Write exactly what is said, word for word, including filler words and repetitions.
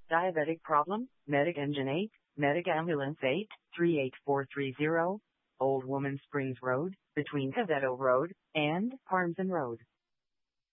Diabetic problem, Medic Engine eight, Medic Ambulance eight, three eight four three zero, Old Woman Springs Road, between Cavetto Road and Harmson Road.